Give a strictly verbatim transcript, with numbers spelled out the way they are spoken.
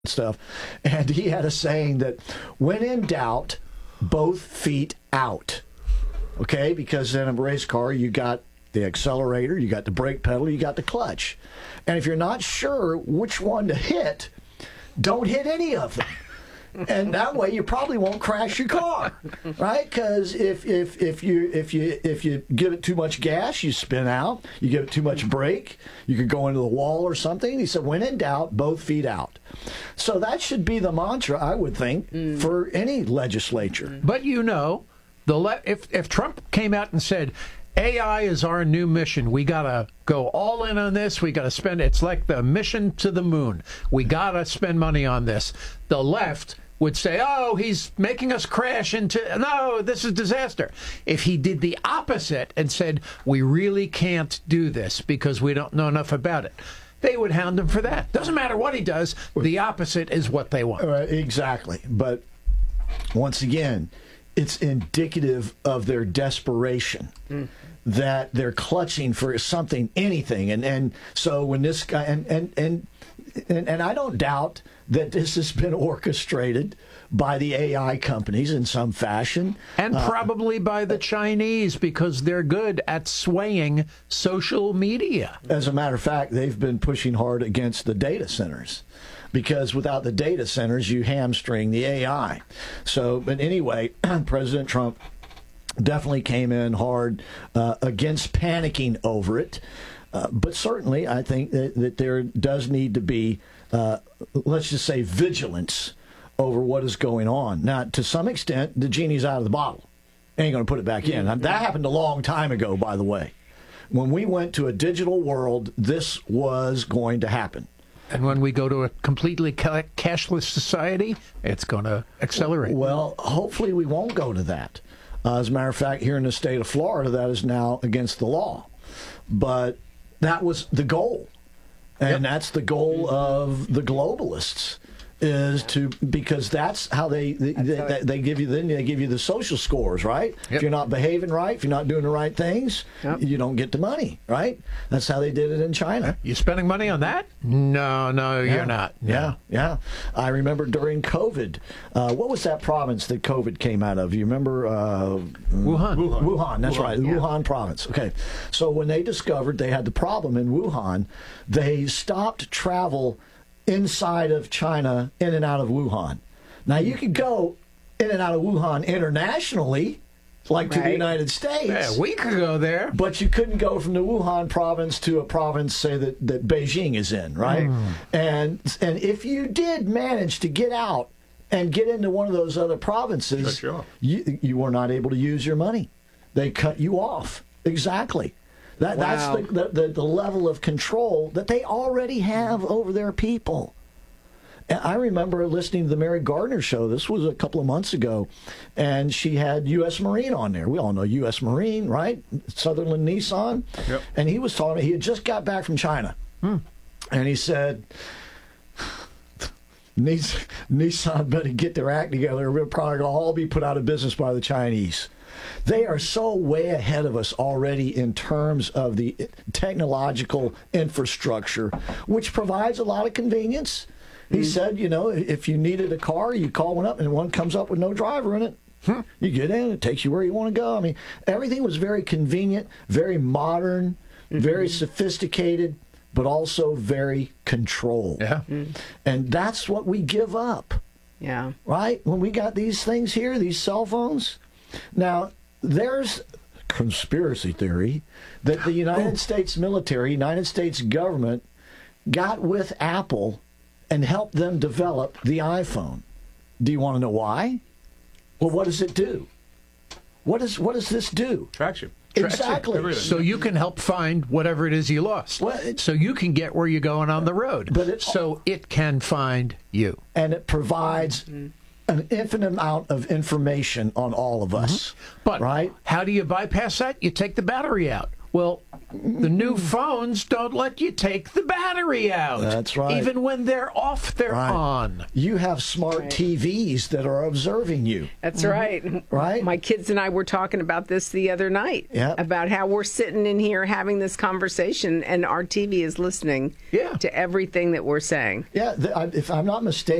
stuff, and he had a saying that when in doubt, both feet out. Okay, because in a race car, you got the accelerator, you got the brake pedal, you got the clutch. And if you're not sure which one to hit, don't hit any of them. And that way you probably won't crash your car, right? Because if, if if you if you if you give it too much gas, you spin out. You give it too much brake, you could go into the wall or something. He said, when in doubt, both feet out. So that should be the mantra, I would think, mm. for any legislature. But you know, the le- if if Trump came out and said, A I is our new mission. We got to go all in on this. We got to spend, it's like the mission to the moon. We got to spend money on this. The left would say, oh, he's making us crash into, no, this is disaster. If he did the opposite and said, we really can't do this because we don't know enough about it, they would hound him for that. Doesn't matter what he does. The opposite is what they want. Uh, exactly. But once again, it's indicative of their desperation. Mm. That they're clutching for something, anything, and and so when this guy and and and and, and I don't doubt that this has been orchestrated by the A I companies in some fashion, and uh, probably by the Chinese because they're good at swaying social media. As a matter of fact, they've been pushing hard against the data centers. Because without the data centers, you hamstring the A I. So, but anyway, President Trump definitely came in hard uh, against panicking over it. Uh, but certainly, I think that, that there does need to be, uh, let's just say, vigilance over what is going on. Now, to some extent, the genie's out of the bottle. Ain't going to put it back in. Now, that happened a long time ago, by the way. When we went to a digital world, this was going to happen. And when we go to a completely ca- cashless society, it's going to accelerate. Well, hopefully we won't go to that. Uh, as a matter of fact, here in the state of Florida, that is now against the law. But that was the goal. And yep. That's the goal of the globalists. Is to because that's how they they, they they give you then they give you the social scores, right? Yep. If you're not behaving right, if you're not doing the right things, yep. you don't get the money, right? That's how they did it in China. You spending money on that? No, no, yeah. you're not. No. Yeah, yeah. I remember during COVID, uh, what was that province that COVID came out of? You remember uh, Wuhan? Wuhan. Wuhan. That's Wuhan. right, the yeah. Wuhan province. Okay, so when they discovered they had the problem in Wuhan, they stopped travel inside of China, in and out of Wuhan. Now, you could go in and out of Wuhan internationally, like right. to the United States. Yeah, we could go there. But you couldn't go from the Wuhan province to a province, say, that, that Beijing is in, right? Mm. And and if you did manage to get out and get into one of those other provinces, sure. you, you were not able to use your money. They cut you off. Exactly. That, wow. That's the, the, the level of control that they already have over their people. And I remember listening to the Mary Gardner show. This was a couple of months ago, and she had U S Marine on there. We all know U S Marine, right? Sutherland Nissan. Yep. And he was talking, he had just got back from China. Hmm. And he said, Nissan better get their act together. We're probably going to all be put out of business by the Chinese. They are so way ahead of us already in terms of the technological infrastructure, which provides a lot of convenience. He mm-hmm. said, you know, if you needed a car, you call one up and one comes up with no driver in it. Hmm. You get in, it takes you where you want to go. I mean, everything was very convenient, very modern, mm-hmm. very sophisticated, but also very controlled. Yeah. Mm-hmm. And that's what we give up. Yeah. Right? When we got these things here, these cell phones. Now, there's conspiracy theory that the United States military, United States government, got with Apple and helped them develop the iPhone. Do you want to know why? Well, what does it do? What is what does this do? Tracks you. Exactly. Everything. So you can help find whatever it is you lost. Well, it, so you can get where you're going on the road. But it, so it can find you. And it provides mm-hmm. an infinite amount of information on all of us. Mm-hmm. But right? how do you bypass that? You take the battery out. Well, the new phones don't let you take the battery out. That's right. Even when they're off, they're Right. on. You have smart Right. T Vs that are observing you. That's right. Right? My kids and I were talking about this the other night. Yep. About how we're sitting in here having this conversation and our T V is listening Yeah. to everything that we're saying. Yeah, th- I- if I'm not mistaken.